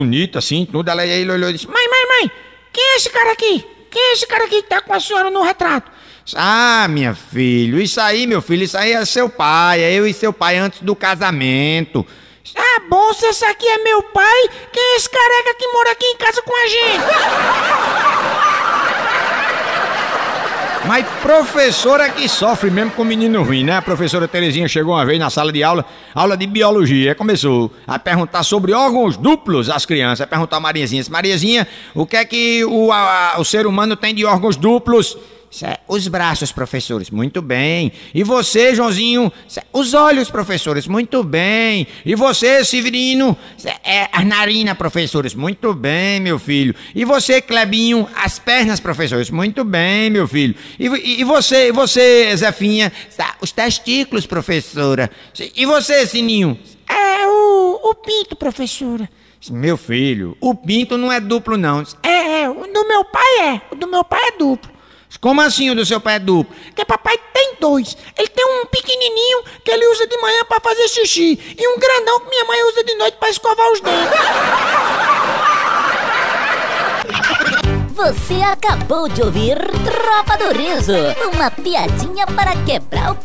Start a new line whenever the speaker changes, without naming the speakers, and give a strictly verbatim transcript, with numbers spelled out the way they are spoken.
bonito assim, tudo. Ela ele olhou e disse: Mãe, mãe, mãe, quem é esse cara aqui? Quem é esse cara aqui que tá com a senhora no retrato? Ah, minha filha, isso aí, meu filho, isso aí é seu pai, é eu e seu pai antes do casamento. Ah, bom, se esse aqui é meu pai, quem é esse careca que mora aqui em casa com a gente? Mas professora que sofre mesmo com menino ruim, né? A professora Terezinha chegou uma vez na sala de aula, aula de biologia, começou a perguntar sobre órgãos duplos às crianças. Perguntou a Mariazinha: Mariazinha, o que é que o, a, o ser humano tem de órgãos duplos? Os braços, professores, muito bem. E você, Joãozinho? Os olhos, professores, muito bem. E você, Severino? É, a narina, professores, muito bem, meu filho. E você, Clebinho? As pernas, professores, muito bem, meu filho. E, e, e você, e você, Zefinha? Os testículos, professora. E você, Sininho? É o, o pinto, professora. Meu filho, o pinto não é duplo, não. É, é, o do meu pai é. O do meu pai é duplo. Como assim o do seu pai é duplo? Porque papai tem dois. Ele tem um pequenininho que ele usa de manhã pra fazer xixi e um grandão que minha mãe usa de noite pra escovar os dentes.
Você acabou de ouvir Tropa do Riso, uma piadinha para quebrar o